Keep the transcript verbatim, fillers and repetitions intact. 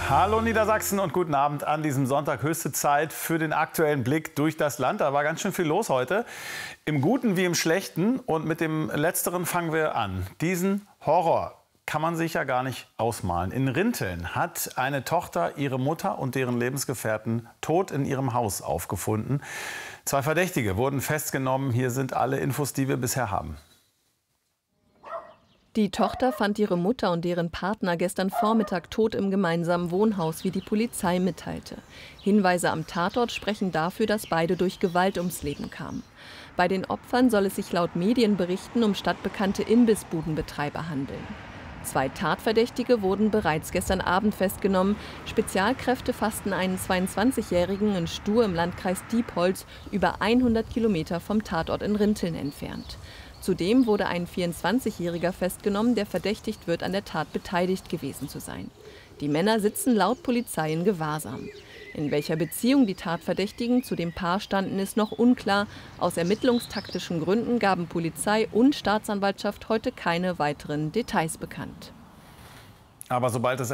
Hallo Niedersachsen und guten Abend an diesem Sonntag. Höchste Zeit für den aktuellen Blick durch das Land. Da war ganz schön viel los heute, im Guten wie im Schlechten. Und mit dem Letzteren fangen wir an. Diesen Horror kann man sich ja gar nicht ausmalen. In Rinteln hat eine Tochter ihre Mutter und deren Lebensgefährten tot in ihrem Haus aufgefunden. Zwei Verdächtige wurden festgenommen. Hier sind alle Infos, die wir bisher haben. Die Tochter fand ihre Mutter und deren Partner gestern Vormittag tot im gemeinsamen Wohnhaus, wie die Polizei mitteilte. Hinweise am Tatort sprechen dafür, dass beide durch Gewalt ums Leben kamen. Bei den Opfern soll es sich laut Medienberichten um stadtbekannte Imbissbudenbetreiber handeln. Zwei Tatverdächtige wurden bereits gestern Abend festgenommen. Spezialkräfte fassten einen zweiundzwanzigjährigen in Stuhr im Landkreis Diepholz, über hundert Kilometer vom Tatort in Rinteln entfernt. Zudem wurde ein vierundzwanzigjähriger festgenommen, der verdächtigt wird, an der Tat beteiligt gewesen zu sein. Die Männer sitzen laut Polizei in Gewahrsam. In welcher Beziehung die Tatverdächtigen zu dem Paar standen, ist noch unklar. Aus ermittlungstaktischen Gründen gaben Polizei und Staatsanwaltschaft heute keine weiteren Details bekannt. Aber sobald es